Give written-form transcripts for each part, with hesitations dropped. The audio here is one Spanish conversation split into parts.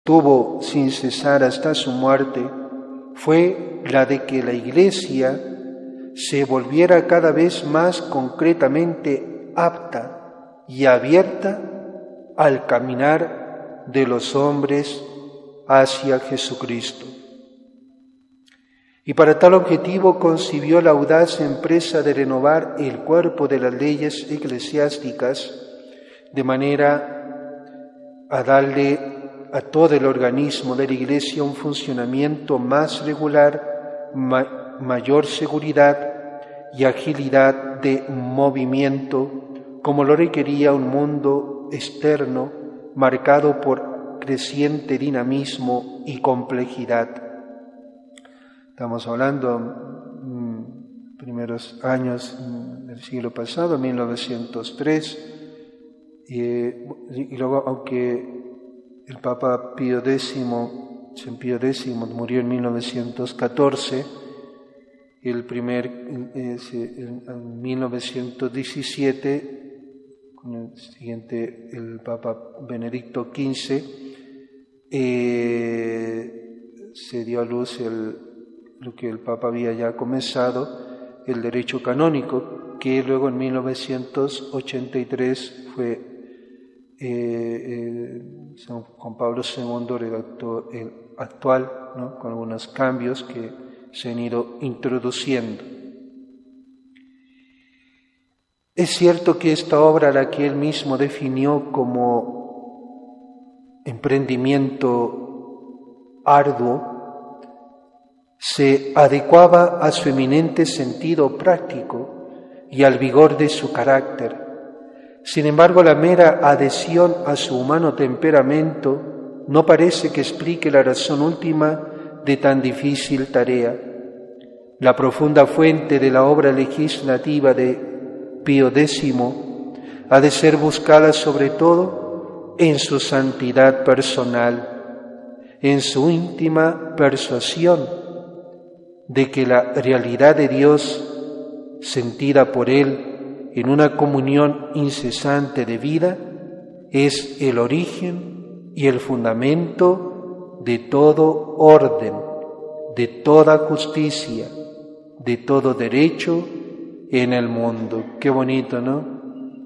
tuvo sin cesar hasta su muerte fue la de que la Iglesia se volviera cada vez más concretamente apta y abierta al caminar de los hombres hacia Jesucristo. Y para tal objetivo concibió la audaz empresa de renovar el cuerpo de las leyes eclesiásticas de manera a darle a todo el organismo de la Iglesia un funcionamiento más regular, mayor seguridad y agilidad de movimiento, como lo requería un mundo externo marcado por creciente dinamismo y complejidad. Estamos hablando primeros años del siglo pasado, 1903, y luego, aunque el Papa San Pío X murió en 1914, en 1917, con el siguiente, el Papa Benedicto XV, se dio a luz lo que el Papa había ya comenzado, el derecho canónico, que luego en 1983 fue San Juan Pablo II redactó el actual, ¿no?, con algunos cambios que se han ido introduciendo. Es cierto que esta obra, la que él mismo definió como emprendimiento arduo, se adecuaba a su eminente sentido práctico y al vigor de su carácter. Sin embargo, la mera adhesión a su humano temperamento no parece que explique la razón última de tan difícil tarea. La profunda fuente de la obra legislativa de Pío X ha de ser buscada sobre todo en su santidad personal, en su íntima persuasión de que la realidad de Dios, sentida por él en una comunión incesante de vida, es el origen y el fundamento de todo orden, de toda justicia, de todo derecho en el mundo. Qué bonito, ¿no?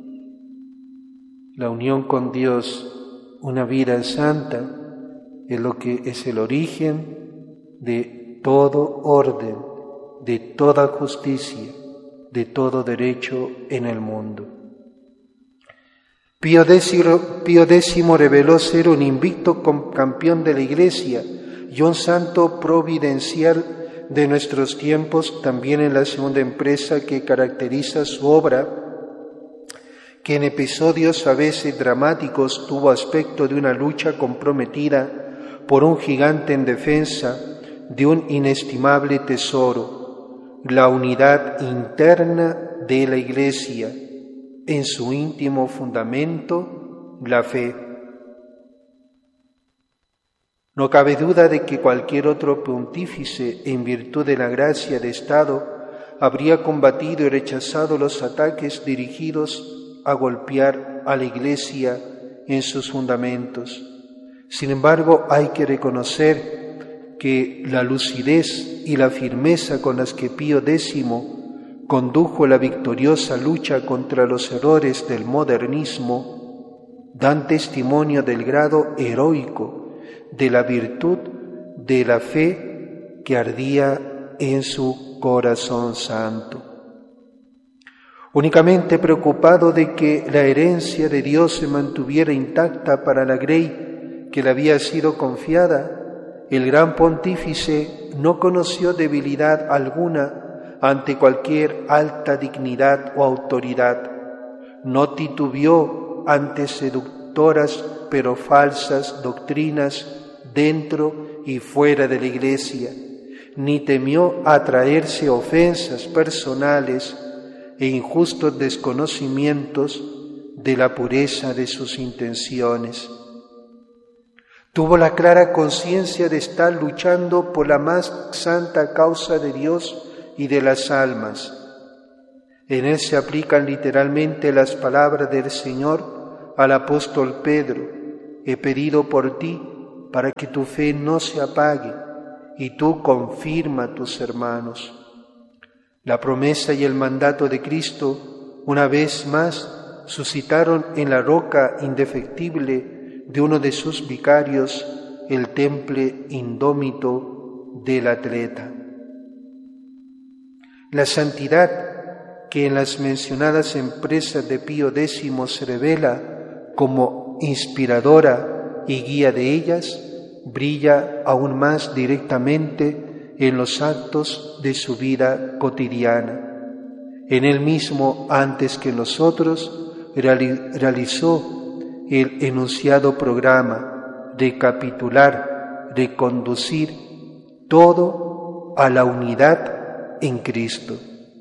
La unión con Dios, una vida santa, es lo que es el origen de todo orden, de toda justicia, de todo derecho en el mundo. Pío X reveló ser un invicto campeón de la Iglesia y un santo providencial de nuestros tiempos, también en la segunda empresa que caracteriza su obra, que en episodios a veces dramáticos tuvo aspecto de una lucha comprometida por un gigante en defensa de un inestimable tesoro, la unidad interna de la Iglesia, en su íntimo fundamento, la fe. No cabe duda de que cualquier otro pontífice, en virtud de la gracia de Estado, habría combatido y rechazado los ataques dirigidos a golpear a la Iglesia en sus fundamentos. Sin embargo, hay que reconocer que la lucidez y la firmeza con las que Pío X condujo la victoriosa lucha contra los errores del modernismo dan testimonio del grado heroico de la virtud de la fe que ardía en su corazón santo. Únicamente preocupado de que la herencia de Dios se mantuviera intacta para la grey que le había sido confiada, el gran pontífice no conoció debilidad alguna ante cualquier alta dignidad o autoridad. No titubeó ante seductoras pero falsas doctrinas dentro y fuera de la Iglesia, ni temió atraerse ofensas personales e injustos desconocimientos de la pureza de sus intenciones. Tuvo la clara conciencia de estar luchando por la más santa causa de Dios y de las almas. En él se aplican literalmente las palabras del Señor al apóstol Pedro: he pedido por ti para que tu fe no se apague y tú confirma a tus hermanos. La promesa y el mandato de Cristo, una vez más, suscitaron en la roca indefectible de uno de sus vicarios el temple indómito del atleta. La santidad que en las mencionadas empresas de Pío X se revela como inspiradora y guía de ellas, brilla aún más directamente en los actos de su vida cotidiana. En él mismo, antes que los otros, realizó el enunciado programa de capitular, de conducir todo a la unidad en Cristo.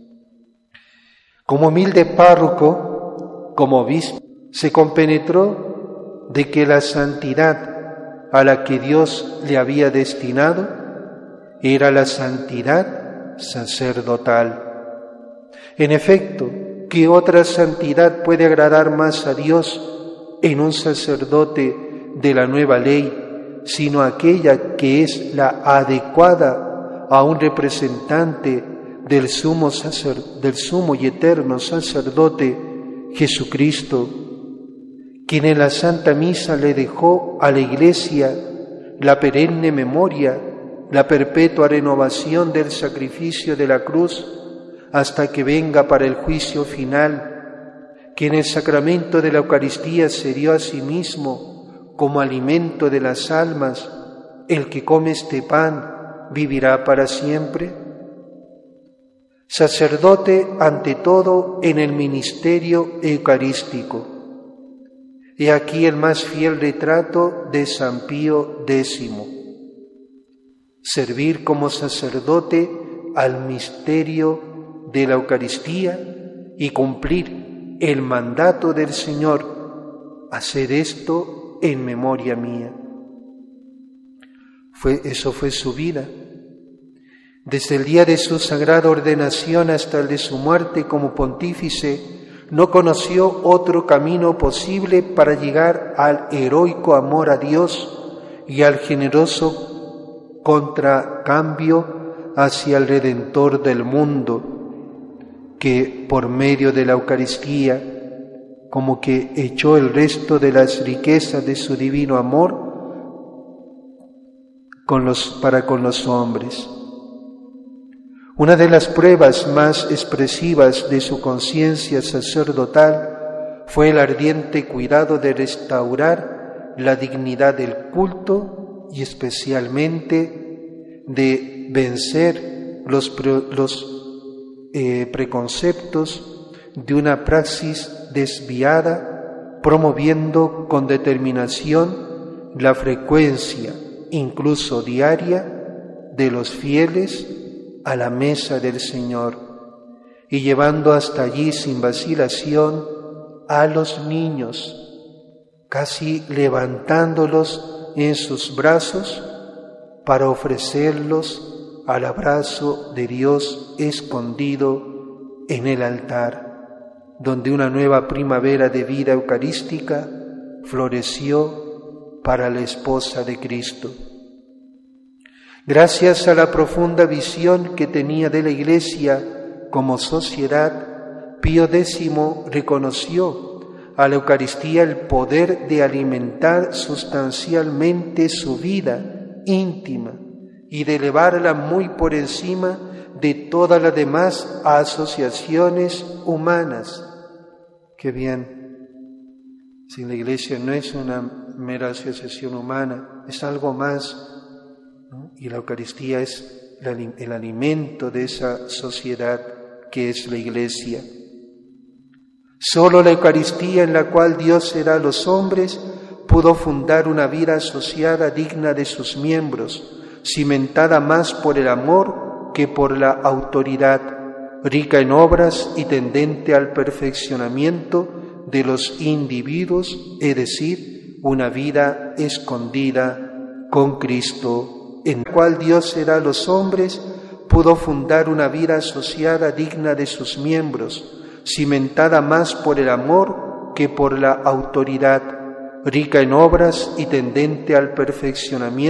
Como humilde párroco, como obispo, se compenetró de que la santidad a la que Dios le había destinado era la santidad sacerdotal. En efecto, ¿qué otra santidad puede agradar más a Dios en un sacerdote de la nueva ley, sino aquella que es la adecuada a un representante del sumo y eterno sacerdote Jesucristo, quien en la Santa Misa le dejó a la Iglesia la perenne memoria, la perpetua renovación del sacrificio de la cruz, hasta que venga para el juicio final, que en el sacramento de la Eucaristía se dio a sí mismo como alimento de las almas. El que come este pan vivirá para siempre. Sacerdote ante todo en el ministerio eucarístico. He aquí el más fiel retrato de San Pío X. Servir como sacerdote al misterio de la Eucaristía y cumplir el mandato del Señor, hacer esto en memoria mía. Eso fue su vida. Desde el día de su sagrada ordenación hasta el de su muerte como pontífice, no conoció otro camino posible para llegar al heroico amor a Dios y al generoso contracambio hacia el Redentor del mundo, que por medio de la Eucaristía, como que echó el resto de las riquezas de su divino amor para con los hombres. Una de las pruebas más expresivas de su conciencia sacerdotal fue el ardiente cuidado de restaurar la dignidad del culto y especialmente de vencer los preconceptos de una praxis desviada, promoviendo con determinación la frecuencia, incluso diaria, de los fieles a la mesa del Señor y llevando hasta allí sin vacilación a los niños, casi levantándolos en sus brazos para ofrecerlos al abrazo de Dios escondido en el altar, donde una nueva primavera de vida eucarística floreció para la esposa de Cristo. Gracias a la profunda visión que tenía de la Iglesia como sociedad, Pío X reconoció a la Eucaristía el poder de alimentar sustancialmente su vida íntima y de elevarla muy por encima de todas las demás asociaciones humanas. ¡Qué bien! Si la Iglesia no es una mera asociación humana, es algo más, ¿no? Y la Eucaristía es el alimento de esa sociedad que es la Iglesia. Solo la Eucaristía, en la cual Dios será a los hombres, pudo fundar una vida asociada digna de sus miembros, cimentada más por el amor que por la autoridad, rica en obras y tendente al perfeccionamiento de los individuos, es decir, una vida escondida con Cristo, en la cual Dios será a los hombres, pudo fundar una vida asociada digna de sus miembros, cimentada más por el amor que por la autoridad, rica en obras y tendente al perfeccionamiento